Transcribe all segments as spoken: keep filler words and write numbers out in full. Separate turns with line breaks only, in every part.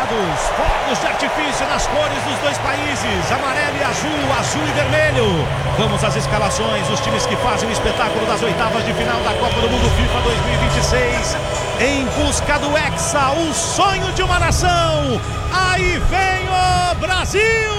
lados, fogos de artifício nas cores dos dois países, amarelo e azul, azul e vermelho. Vamos às escalações, os times que fazem o espetáculo das oitavas de final da Copa do Mundo FIFA dois mil e vinte e seis. Em busca do Hexa, o sonho de uma nação. Aí vem o Brasil!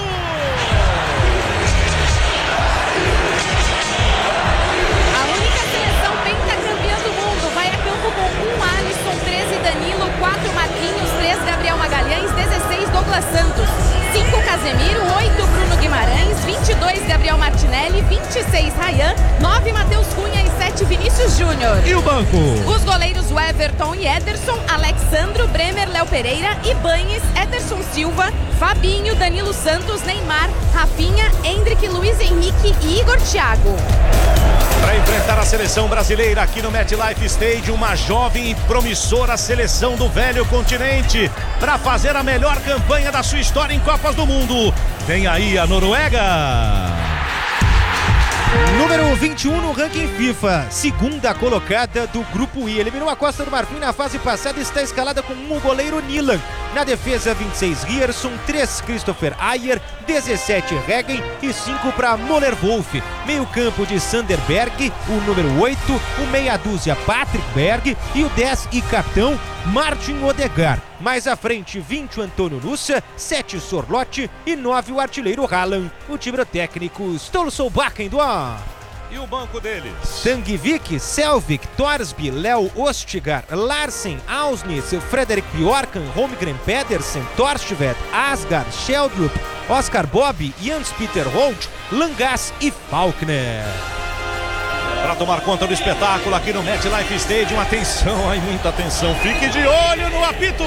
Danilo, quatro Marquinhos, três Gabriel Magalhães, dezesseis Douglas Santos, cinco Casemiro, oito Bruno Guimarães, vinte e dois Gabriel Martinelli, vinte e seis Ryan, nove Matheus Cunha e sete Vinícius Júnior.
E o banco?
Os goleiros Everton e Ederson, Alexandro, Bremer, Léo Pereira, Ibanes, Ederson Silva, Fabinho, Danilo Santos, Neymar, Rafinha, Endrick, Luiz Henrique e Igor Thiago.
Para enfrentar a seleção brasileira aqui no MetLife Stadium, uma jovem e promissora seleção do velho continente para fazer a melhor campanha da sua história em Copas do Mundo. Vem aí a Noruega.
Número vinte e um no ranking FIFA, segunda colocada do Grupo I. Eliminou a Costa do Marfim na fase passada e está escalada com um o goleiro Nilan. Na defesa, vinte e seis Rierson, três Christopher Ayer, dezessete Regen e cinco para Moller Wolf. Meio campo de Sanderberg, o número oito, o meia dúzia Patrick Berg e o dez e capitão Martin Odegaard. Mais à frente, vinte o Antônio Nussa, sete Sorlotti e nove o artilheiro Haaland. O time técnico Stolzobakken do A.
E o banco deles?
Tangvik, Selvik, Torsby, Léo Ostigar, Larsen, Ausnes, Frederik Bjorkan, Holmgren Pedersen, Torstvedt, Asgard, Sheldrup, Oscar Bob, Jens Peter Holt, Langas e Faulkner.
Para tomar conta do espetáculo aqui no MetLife Stadium, atenção, aí muita atenção, fique de olho no apito!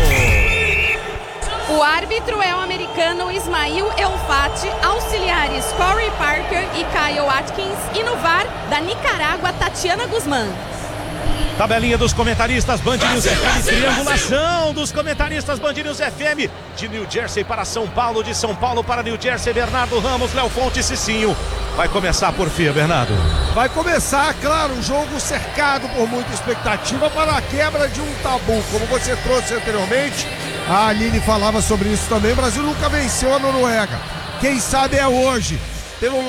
O árbitro é o americano Ismail Elfati, auxiliares Corey Parker e Kyle Atkins e no V A R da Nicarágua, Tatiana Guzmán.
Tabelinha dos comentaristas Band News F M, triangulação dos comentaristas Band News F M, de New Jersey para São Paulo, de São Paulo para New Jersey, Bernardo Ramos, Léo Fonte e Cicinho. Vai começar por fia, Bernardo.
Vai começar, claro, um jogo cercado por muita expectativa para a quebra de um tabu. Como você trouxe anteriormente, a Aline falava sobre isso também, o Brasil nunca venceu a Noruega. Quem sabe é hoje. Pelo